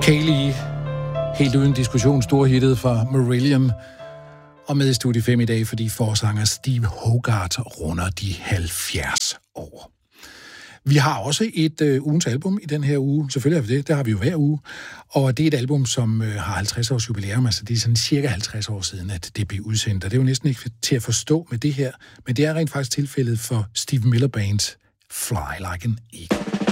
Kayleigh, helt uden diskussion, storhittet fra Marillion, og med i Studie 5 i dag, fordi forsanger Steve Hogarth runder de 70 år. Vi har også et ugens album i den her uge. Selvfølgelig har vi det. Det har vi jo hver uge. Og det er et album, som har 50 års jubilæum. Altså det er sådan cirka 50 år siden, at det blev udsendt. Og det er jo næsten ikke til at forstå med det her. Men det er rent faktisk tilfældet for Steve Miller Band's Fly Like an Eagle.